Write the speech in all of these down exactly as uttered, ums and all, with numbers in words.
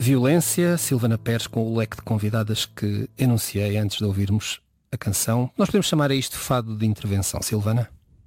Violência, Silvana Pérez, com o leque de convidadas que enunciei antes de ouvirmos a canção. Nós podemos chamar a isto fado de intervenção, Silvana?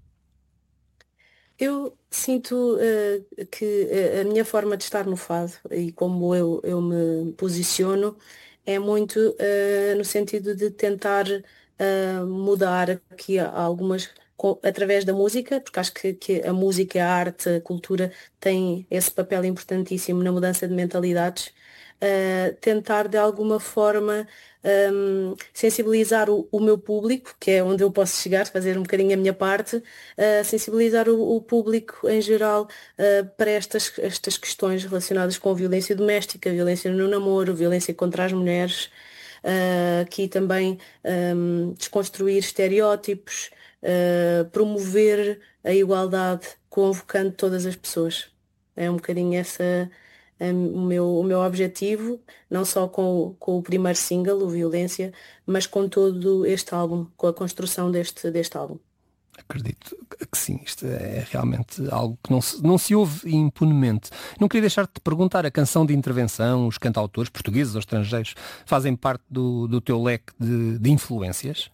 Eu sinto uh, que a minha forma de estar no fado e como eu, eu me posiciono é muito uh, no sentido de tentar uh, mudar aqui algumas, co- através da música, porque acho que, que a música, a arte, a cultura tem esse papel importantíssimo na mudança de mentalidades. Uh, tentar de alguma forma um, sensibilizar o, o meu público, que é onde eu posso chegar, fazer um bocadinho a minha parte, uh, sensibilizar o, o público em geral uh, para estas, estas questões relacionadas com violência doméstica, violência no namoro, violência contra as mulheres, uh, aqui também um, desconstruir estereótipos, uh, promover a igualdade, convocando todas as pessoas. É um bocadinho essa um, o meu, o meu objetivo, não só com, o- com o primeiro single, o Violência, mas com todo este álbum, com a construção deste, deste álbum. Acredito que sim, isto é realmente algo que não se, não se ouve impunemente. Não queria deixar de te perguntar, a canção de intervenção, os cantautores portugueses ou estrangeiros, fazem parte do, do teu leque de, de influências?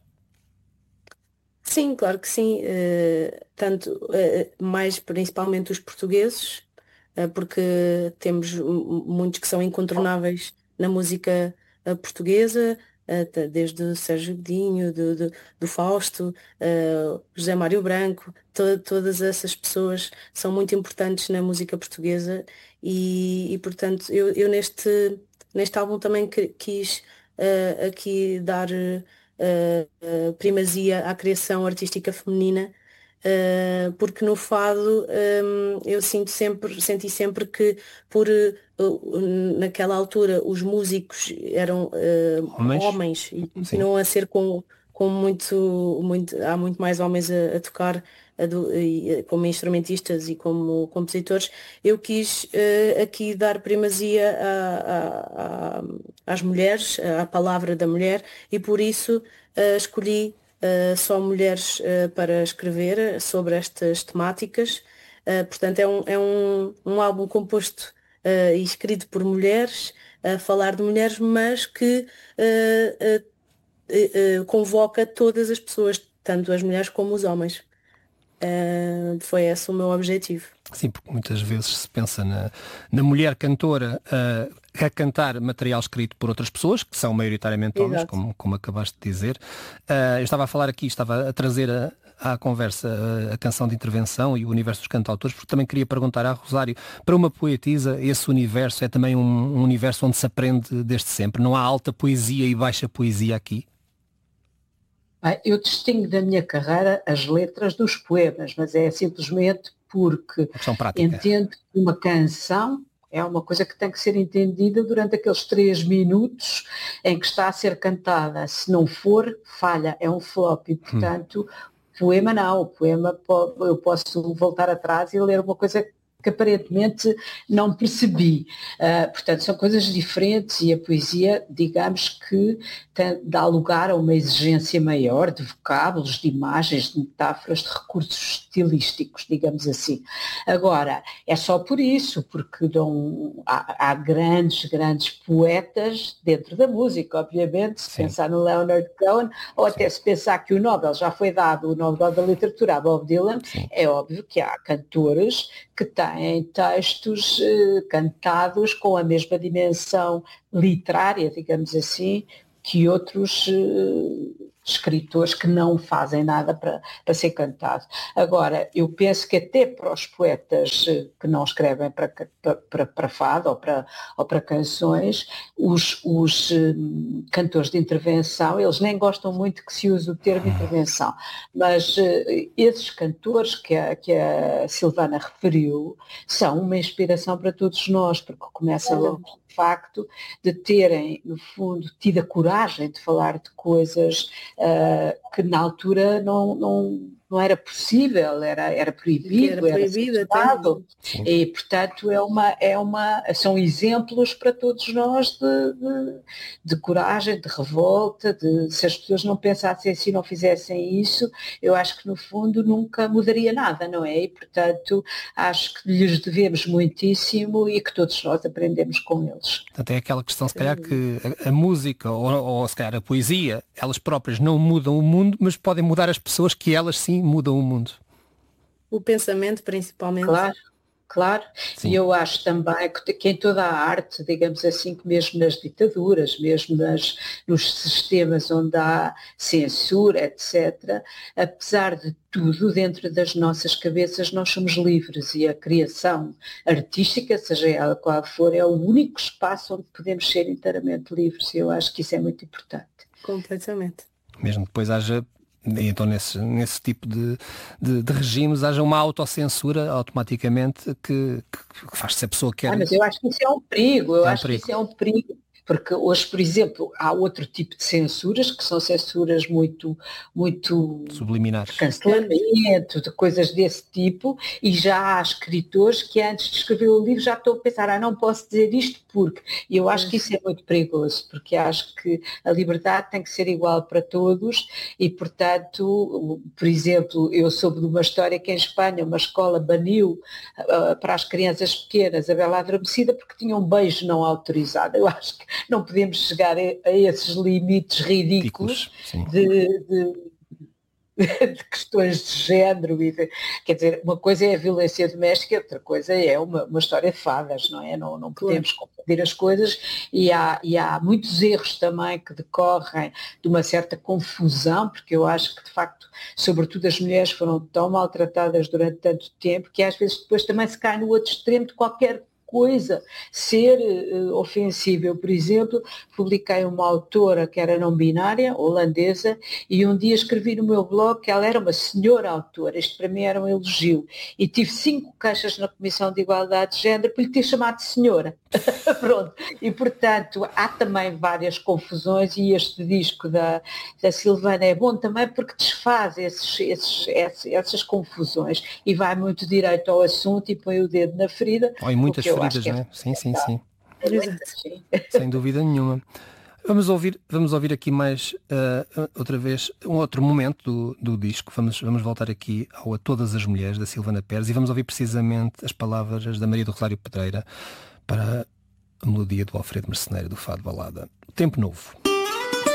Sim, claro que sim, eh, tanto eh, mais principalmente os portugueses, eh, porque temos mu- muitos que são incontornáveis na música eh, portuguesa, eh, t- desde o Sérgio Godinho, do, do, do Fausto, eh, José Mário Branco, to- todas essas pessoas são muito importantes na música portuguesa e, e, portanto eu, eu neste, neste álbum também que- quis eh, aqui dar eh, uh, primazia à criação artística feminina, uh, porque no fado um, eu sinto sempre, senti sempre que por uh, naquela altura os músicos eram uh, Homens? homens e Sim. continuam a ser com, com muito, muito, há muito mais homens a, a tocar a do- e, como instrumentistas e como compositores. Eu quis uh, aqui dar primazia a- a- a- às mulheres, à palavra da mulher, e por isso Uh, escolhi uh, só mulheres uh, para escrever sobre estas temáticas. Uh, portanto, é um, é um, um álbum composto uh, e escrito por mulheres, a falar de mulheres, mas que uh, uh, uh, convoca todas as pessoas, tanto as mulheres como os homens. Uh, foi esse o meu objetivo. Sim, porque muitas vezes se pensa na, na mulher cantora uh, a cantar material escrito por outras pessoas, que são maioritariamente homens, Exato. como, como acabaste de dizer. Uh, eu estava a falar aqui, estava a trazer a, à conversa a, a canção de intervenção e o universo dos cantautores, porque também queria perguntar à Rosário, para uma poetisa, esse universo é também um, um universo onde se aprende desde sempre? Não há alta poesia e baixa poesia aqui? Bem, eu distingo da minha carreira as letras dos poemas, mas é simplesmente porque Uma questão prática. entendo que uma canção é uma coisa que tem que ser entendida durante aqueles três minutos em que está a ser cantada. Se não for, falha, é um flop. E, Hum. portanto, poema não. O poema eu posso voltar atrás e ler uma coisa que aparentemente não percebi. Uh, portanto, são coisas diferentes e a poesia, digamos que tem, dá lugar a uma exigência maior de vocábulos, de imagens, de metáforas, de recursos estilísticos, digamos assim. Agora, é só por isso, porque dão, há, há grandes, grandes poetas dentro da música, obviamente, se Sim. pensar no Leonard Cohen, ou Sim. até se pensar que o Nobel já foi dado, o Nobel da Literatura a Bob Dylan, Sim. é óbvio que há cantores que têm textos eh, cantados com a mesma dimensão literária, digamos assim, que outros eh, escritores que não fazem nada para, para ser cantado. Agora, eu penso que até para os poetas eh, que não escrevem para, para, para, para fado ou para, ou para canções, os, os eh, cantores de intervenção, eles nem gostam muito que se use o termo intervenção, mas eh, esses cantores que a, que a Silvana referiu são uma inspiração para todos nós, porque começa logo o facto de terem, no fundo, tido a coragem de falar de coisas uh, que na altura não, não, não era possível, era, era proibido, era proibido, era censurado. E, portanto, é uma, é uma, são exemplos para todos nós de, de, de coragem, de revolta, de, se as pessoas não pensassem assim, não fizessem isso, eu acho que, no fundo, nunca mudaria nada, não é? E, portanto, acho que lhes devemos muitíssimo e que todos nós aprendemos com eles. Portanto, é aquela questão, se calhar, que a, a música ou, ou, se calhar, a poesia, elas próprias não mudam o mundo, mas podem mudar as pessoas, que elas sim mudam o mundo. O pensamento, principalmente. Claro, claro. Sim. E eu acho também que, que em toda a arte, digamos assim, que mesmo nas ditaduras, mesmo nas, nos sistemas onde há censura, etcétera, apesar de tudo, dentro das nossas cabeças nós somos livres e a criação artística, seja ela qual for, é o único espaço onde podemos ser inteiramente livres, e eu acho que isso é muito importante. Completamente. Mesmo depois haja, então nesse, nesse tipo de, de, de regimes, haja uma autocensura automaticamente que, que faz se a pessoa quer... Ah, mas eu acho que isso é um perigo, eu é um acho perigo. que isso é um perigo. Porque hoje, por exemplo, há outro tipo de censuras, que são censuras muito, muito subliminares, de cancelamento, de coisas desse tipo, e já há escritores que antes de escrever o livro já estão a pensar, ah, não posso dizer isto porque, e eu acho que isso é muito perigoso, porque acho que a liberdade tem que ser igual para todos e, portanto, por exemplo, eu soube de uma história que em Espanha uma escola baniu uh, para as crianças pequenas a Bela Adormecida porque tinha um beijo não autorizado. Eu acho que não podemos chegar a, a esses limites ridículos de, de, de questões de género. E de, quer dizer, uma coisa é a violência doméstica, outra coisa é uma, uma história de fadas, não é? Não, não podemos confundir as coisas e há, e há muitos erros também que decorrem de uma certa confusão, porque eu acho que, de facto, sobretudo as mulheres foram tão maltratadas durante tanto tempo que às vezes depois também se cai no outro extremo de qualquer coisa ser uh, ofensiva. Eu, por exemplo, publiquei uma autora que era não binária, holandesa, e um dia escrevi no meu blog que ela era uma senhora autora. Isto para mim era um elogio. E tive cinco queixas na Comissão de Igualdade de Género por lhe ter chamado de senhora. Pronto. E, portanto, há também várias confusões e este disco da, da Silvana é bom também porque desfaz esses, esses, esses, essas confusões e vai muito direito ao assunto e põe o dedo na ferida. Oh, e muitas feridas, não é? Sim, sim, sim. sim. Sem dúvida nenhuma. Vamos ouvir, vamos ouvir aqui mais uh, outra vez um outro momento do, do disco. Vamos, vamos voltar aqui ao A Todas as Mulheres, da Silvana Pérez, e vamos ouvir precisamente as palavras da Maria do Rosário Pedreira para a melodia do Alfredo Merceneiro, do Fado Balada. Tempo Novo.